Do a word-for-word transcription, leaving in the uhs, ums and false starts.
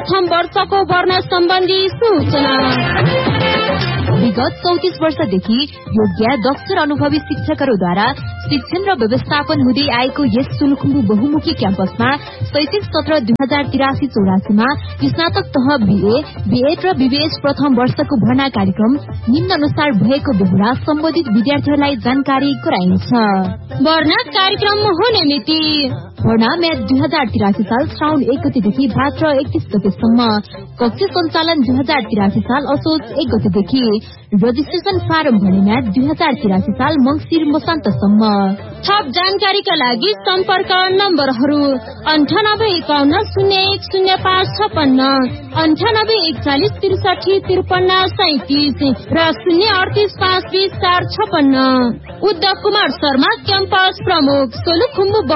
प्रथम वर्षको वर्ण सम्बन्धी सूचना। विगत चौतीस वर्षदेखि योग्य दक्ष र अनुभवी शिक्षकहरूद्वारा शिक्षण र व्यवस्थापन हुँदै आएको यस सोलुखुम्बु बहुमुखी क्याम्पसमा शैक्षिक सत्र दुई हजार तिरासी चौरासीमा स्नातक तह बीए, बीएड र बीबीएस प्रथम वर्षको भर्ना कार्यक्रम निम्न अनुसार भएको बेहोरा सम्बन्धित विद्यार्थीहरूलाई जानकारी गराइन्छ। भर्ना कार्यक्रम हुने मिति भर्ना म्याद दुई हजार तिरासी साल श्रावण एक गतेदेखि भाद्र एकतीस गतेसम्म। कक्ष सञ्चालन दुई हजार तिरासी साल असोज एक गतेदेखि। रजिस्ट्रेशन फारम भर्ने म्याद दुई हजार तिरासी साल मंसिर मसान्तसम्म। थप जानकारीका लागि सम्पर्क नम्बरहरू अन्ठानब्बे एकाउन्न शून्य एक शून्य पाँच छपन्न, अन्ठानब्बे एकचालिस त्रिसठी त्रिपन्न सैतिस र शून्य अडतिस पाँच बिस चार छपन्न। उद्धव कुमार शर्मा, क्याम्पस प्रमुख, सोलुखुम्बु।